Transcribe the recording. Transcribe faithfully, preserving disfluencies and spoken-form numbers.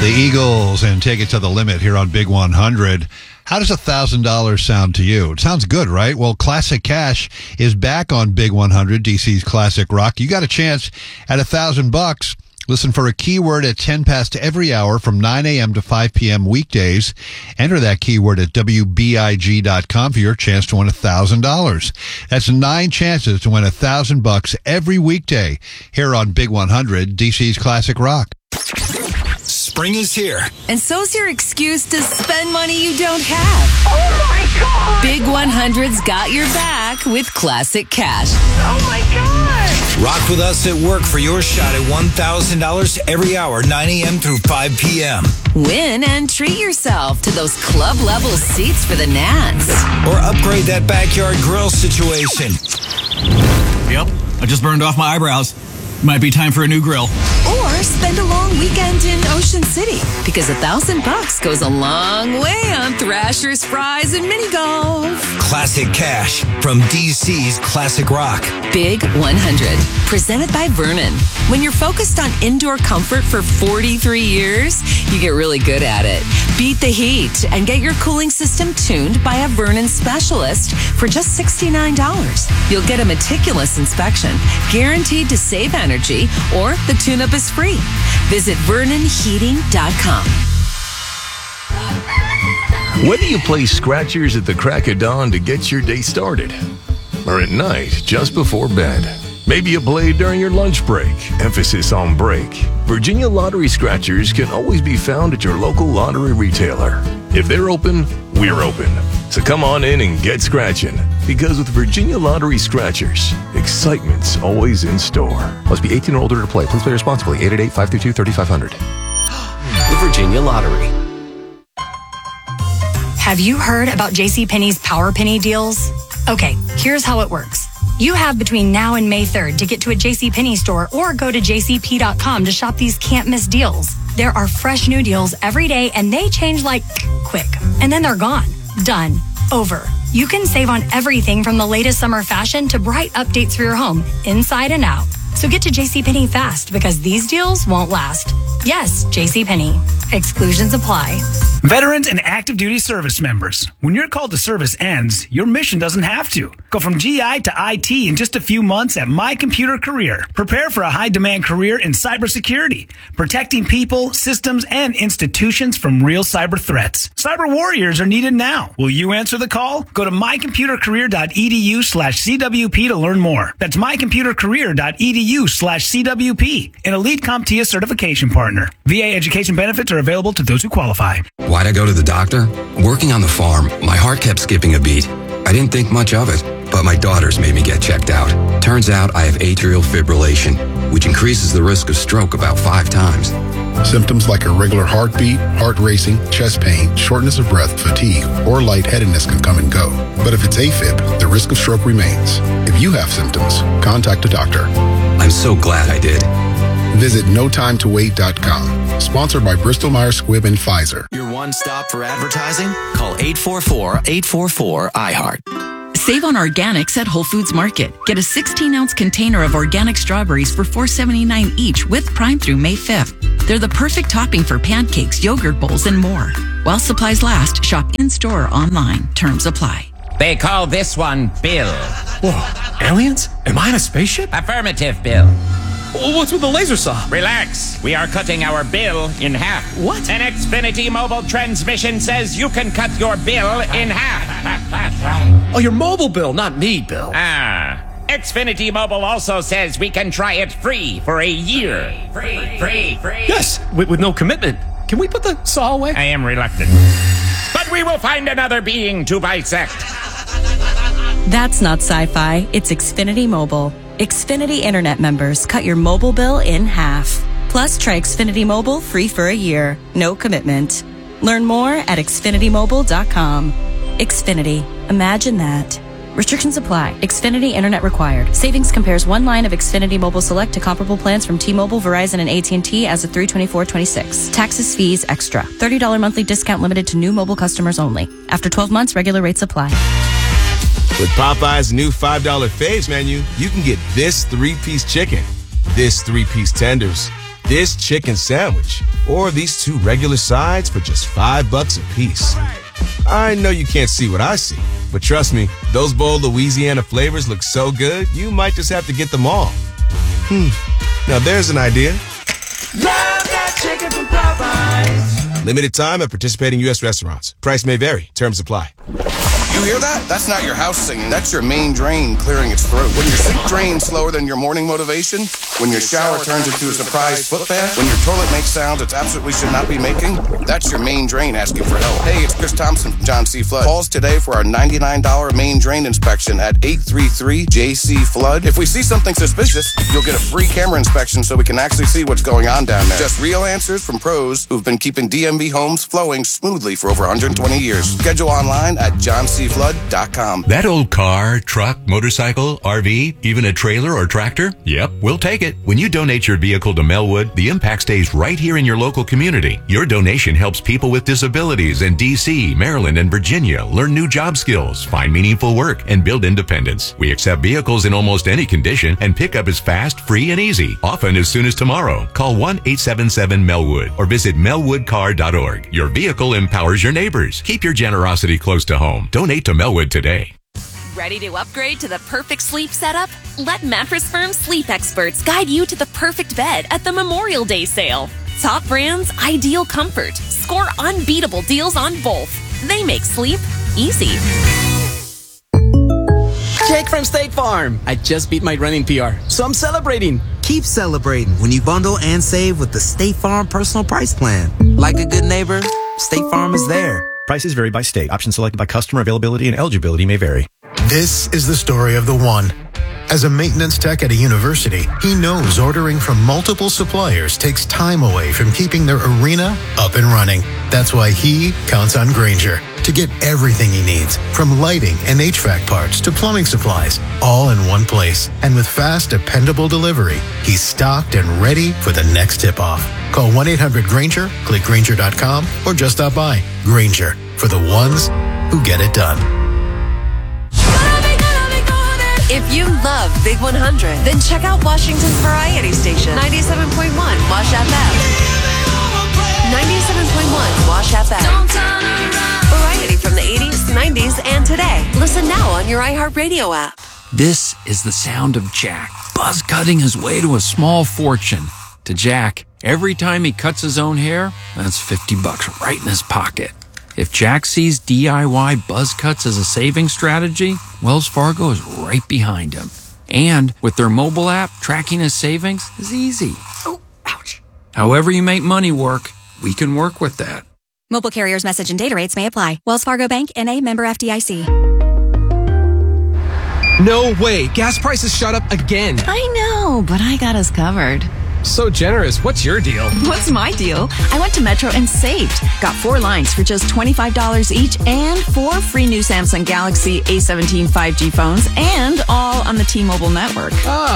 The Eagles and Take It to the Limit here on Big one hundred. How does one thousand dollars sound to you? It sounds good, right? Well, Classic Cash is back on Big one hundred, D C's Classic Rock. You got a chance at one thousand bucks. Listen for a keyword at ten past every hour from nine a.m. to five p.m. weekdays. Enter that keyword at W B I G dot com for your chance to win one thousand dollars. That's nine chances to win one thousand bucks every weekday here on Big one hundred, D C's Classic Rock. Spring is here. And so's your excuse to spend money you don't have. Oh my God! Big one hundred's got your back with Classic Cash. Oh my God! Rock with us at work for your shot at one thousand dollars every hour, nine a.m. through five p.m. Win and treat yourself to those club-level seats for the Nats. Or upgrade that backyard grill situation. Yep, I just burned off my eyebrows. Might be time for a new grill. Or spend a long weekend in Ocean City, because a thousand bucks goes a long way on Thrasher's Fries and Mini Golf. Classic Cash from D C's Classic Rock. Big one hundred, presented by Vernon. When you're focused on indoor comfort for forty-three years, you get really good at it. Beat the heat and get your cooling system tuned by a Vernon specialist for just sixty-nine dollars. You'll get a meticulous inspection, guaranteed to save energy, or the tune-up is free. Visit vernon heating dot com. Whether you play scratchers at the crack of dawn to get your day started, or at night just before bed, maybe you play during your lunch break, emphasis on break, Virginia Lottery Scratchers can always be found at your local lottery retailer. If they're open, we're open. So come on in and get scratching, because with Virginia Lottery Scratchers, excitement's always in store. Must be eighteen or older to play. Please play responsibly. eight eight eight, five two two, three five zero zero. The Virginia Lottery. Have you heard about JCPenney's Power Penny deals? Okay, here's how it works. You have between now and May third to get to a JCPenney store or go to J C P dot com to shop these can't-miss deals. There are fresh new deals every day, and they change like quick. And then they're gone. Done. Over. You can save on everything from the latest summer fashion to bright updates for your home, inside and out. So get to JCPenney fast, because these deals won't last. Yes, JCPenney. Exclusions apply. Veterans and active duty service members, when your call to service ends, your mission doesn't have to. Go from G I to I T in just a few months at My Computer Career. Prepare for a high-demand career in cybersecurity, protecting people, systems, and institutions from real cyber threats. Cyber warriors are needed now. Will you answer the call? Go to my computer career dot e d u slash c w p to learn more. That's my computer career dot e d u slash c w p, an Elite CompTIA certification partner. V A education benefits are available to those who qualify. Why'd I go to the doctor? Working on the farm, my heart kept skipping a beat. I didn't think much of it, but my daughters made me get checked out. Turns out I have atrial fibrillation, which increases the risk of stroke about five times. Symptoms like irregular heartbeat, heart racing, chest pain, shortness of breath, fatigue, or lightheadedness can come and go. But if it's AFib, the risk of stroke remains. If you have symptoms, contact a doctor. I'm so glad I did. Visit no time to wait dot com. Sponsored by Bristol Myers Squibb and Pfizer. Your one stop for advertising? Call eight four four, eight four four, I heart. Save on organics at Whole Foods Market. Get a sixteen ounce container of organic strawberries for four seventy-nine each with Prime through May fifth. They're the perfect topping for pancakes, yogurt bowls, and more. While supplies last, shop in-store or online. Terms apply. They call this one Bill. Whoa, aliens? Am I in a spaceship? Affirmative, Bill. What's with the laser saw? Relax. We are cutting our bill in half. What? An Xfinity mobile transmission says you can cut your bill in half. Oh, your mobile bill, not me, Bill. Ah. Xfinity Mobile also says we can try it free for a year. Free, free, free. Yes, with, with no commitment. Can we put the saw away? I am reluctant. But we will find another being to bisect. That's not sci-fi. It's Xfinity Mobile. Xfinity Internet members cut your mobile bill in half. Plus, try Xfinity Mobile free for a year. No commitment. Learn more at xfinity mobile dot com. Xfinity. Imagine that. Restrictions apply. Xfinity Internet required. Savings compares one line of Xfinity Mobile Select to comparable plans from T-Mobile, Verizon, and A T and T as of three twenty-four twenty-six. Taxes, fees, extra. thirty dollars monthly discount limited to new mobile customers only. After twelve months, regular rates apply. With Popeye's new five dollar Faves menu, you can get this three-piece chicken, this three-piece tenders, this chicken sandwich or these two regular sides for just five bucks a piece. I know you can't see what I see, but trust me, those bold Louisiana flavors look so good, you might just have to get them all. Hmm. Now there's an idea. Love that chicken from Popeyes. Limited time at participating U S restaurants. Price may vary. Terms apply. You hear that? That's not your house singing. That's your main drain clearing its throat. When your sink drains slower than your morning motivation, when your shower turns into a surprise foot bath, when your toilet makes sounds it absolutely should not be making, that's your main drain asking for help. Hey, it's Chris Thompson from John C. Flood. Calls today for our ninety-nine dollars main drain inspection at eight three three J C Flood. If we see something suspicious, you'll get a free camera inspection so we can actually see what's going on down there. Just real answers from pros who've been keeping D M V homes flowing smoothly for over one hundred twenty years. Schedule online at john c flood dot com. That old car, truck, motorcycle, R V, even a trailer or tractor? Yep, we'll take it. When you donate your vehicle to Melwood, the impact stays right here in your local community. Your donation helps people with disabilities in D C, Maryland, and Virginia learn new job skills, find meaningful work, and build independence. We accept vehicles in almost any condition, and pickup is fast, free, and easy, often as soon as tomorrow. Call one eight seven seven Melwood or visit melwood car dot org. Your vehicle empowers your neighbors. Keep your generosity close to home. Donate to Melwood today. Ready to upgrade to the perfect sleep setup? Let Mattress Firm sleep experts guide you to the perfect bed at the Memorial Day sale. Top brands, ideal comfort. Score unbeatable deals on both. They make sleep easy. Jake from State Farm. I just beat my running P R, so I'm celebrating. Keep celebrating when you bundle and save with the State Farm Personal Price Plan. Like a good neighbor, State Farm is there. Prices vary by state. Options selected by customer. Availability and eligibility may vary. This is the story of the one. As a maintenance tech at a university, he knows ordering from multiple suppliers takes time away from keeping their arena up and running. That's why he counts on Grainger to get everything he needs, from lighting and H V A C parts to plumbing supplies, all in one place. And with fast, dependable delivery, he's stocked and ready for the next tip-off. Call one eight hundred Grainger, click Grainger dot com, or just stop by. Grainger, for the ones who get it done. If you love Big one hundred, then check out Washington's variety station, ninety-seven point one Wash F M. ninety-seven point one Wash F M. Variety from the eighties, nineties, and today. Listen now on your iHeartRadio app. This is the sound of Jack, buzz cutting his way to a small fortune. To Jack, every time he cuts his own hair, that's fifty bucks right in his pocket. If Jack sees D I Y buzz cuts as a saving strategy, Wells Fargo is right behind him. And with their mobile app, tracking his savings is easy. Oh, ouch. However you make money work, we can work with that. Mobile carriers' message and data rates may apply. Wells Fargo Bank, N A, member F D I C. No way. Gas prices shot up again. I know, but I got us covered. So generous. What's your deal? What's my deal? I went to Metro and saved. Got four lines for just twenty-five dollars each and four free new Samsung Galaxy A seventeen five G phones, and all on the T-Mobile network. Ah.